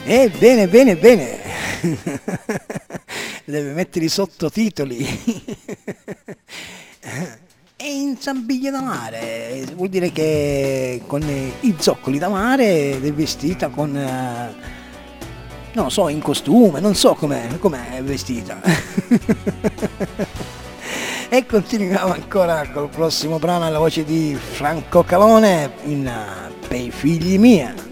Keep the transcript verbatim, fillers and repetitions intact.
Eh, bene, bene, bene. Deve mettere i sottotitoli. È in Zambiglia da mare, vuol dire che con i zoccoli da mare ed è vestita con, eh, non lo so, in costume, non so com'è, com'è vestita. E continuiamo ancora col prossimo brano alla voce di Franco Calone in uh, Per i figli mia.